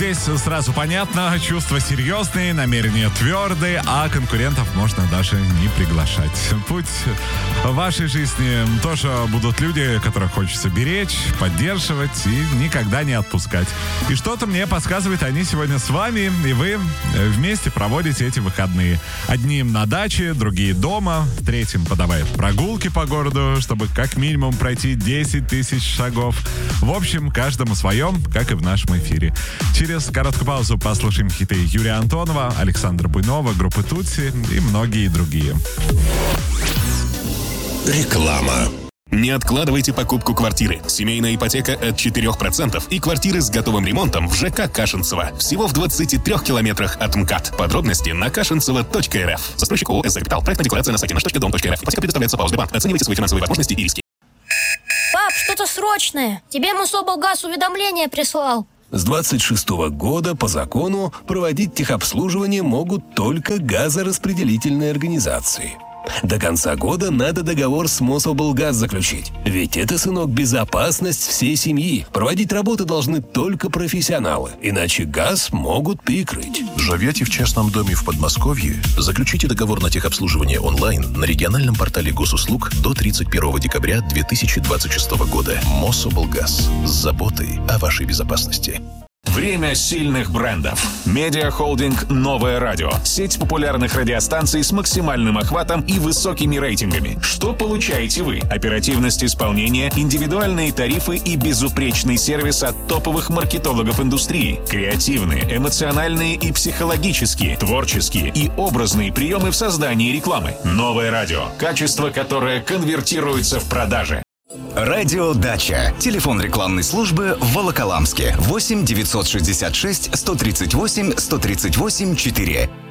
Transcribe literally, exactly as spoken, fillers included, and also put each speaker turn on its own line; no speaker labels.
Здесь сразу понятно, чувства серьезные, намерения твердые, а конкурентов можно даже не приглашать. Путь в вашей жизни тоже будут люди, которых хочется беречь, поддерживать и никогда не отпускать. И что-то мне подсказывает, они сегодня с вами, и вы вместе проводите эти выходные. Одним на даче, другие дома, третьим подавая прогулки по городу, чтобы как минимум пройти десять тысяч шагов. В общем, каждому своем, как и в нашем эфире. Через короткую паузу послушаем хиты Юрия Антонова, Александра Буйнова, группы Тутси и многие другие.
Реклама. Не откладывайте покупку квартиры. Семейная ипотека от четырех процентов и квартиры с готовым ремонтом в ЖК Кашинцево. Всего в двадцати трёх километрах от МКАД. Подробности на кашинцево точка эр эф. Застройщик ООО «Эс Капитал». Проектная декларация на сайте наш точка дом точка эр эф. Ипотека предоставляется по ОСББанк. Оценивайте свои финансовые возможности и риски.
Пап, что-то срочное. Тебе Мособлгаз уведомление прислал.
С двадцать шестого года по закону проводить техобслуживание могут только газораспределительные организации. До конца года надо договор с Мособлгаз заключить. Ведь это, сынок, безопасность всей семьи. Проводить работы должны только профессионалы, иначе газ могут перекрыть.
Живете в частном доме в Подмосковье? Заключите договор на техобслуживание онлайн на региональном портале госуслуг до тридцать первого декабря две тысячи двадцать шестого года. Мособлгаз. С заботой о вашей безопасности.
Время сильных брендов. Медиахолдинг «Новое радио». Сеть популярных радиостанций с максимальным охватом и высокими рейтингами. Что получаете вы? Оперативность исполнения, индивидуальные тарифы и безупречный сервис от топовых маркетологов индустрии. Креативные, эмоциональные и психологические, творческие и образные приемы в создании рекламы. «Новое радио». Качество, которое конвертируется в продажи.
Радио «Дача». Телефон рекламной службы в Волоколамске. восемь девятьсот шестьдесят шесть сто тридцать восемь сто тридцать восемь четыре.